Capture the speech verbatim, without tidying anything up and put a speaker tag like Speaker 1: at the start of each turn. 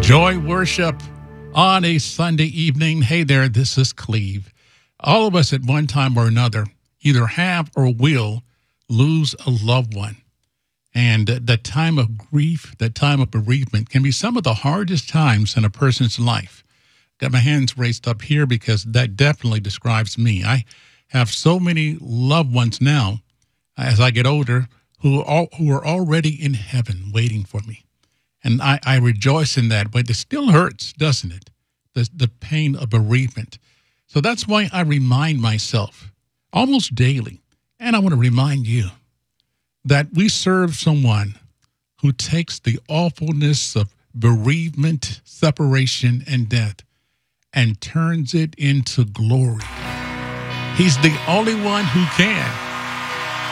Speaker 1: Joy worship on a Sunday evening. Hey there, this is Cleve. All of us at one time or another either have or will lose a loved one. And the time of grief, the time of bereavement can be some of the hardest times in a person's life. Got my hands raised up here because that definitely describes me. I have so many loved ones now as I get older who are, who are already in heaven waiting for me. And I, I rejoice in that, but it still hurts, doesn't it? The, the pain of bereavement. So that's why I remind myself almost daily, and I want to remind you that we serve someone who takes the awfulness of bereavement, separation, and death and turns it into glory. He's the only one who can.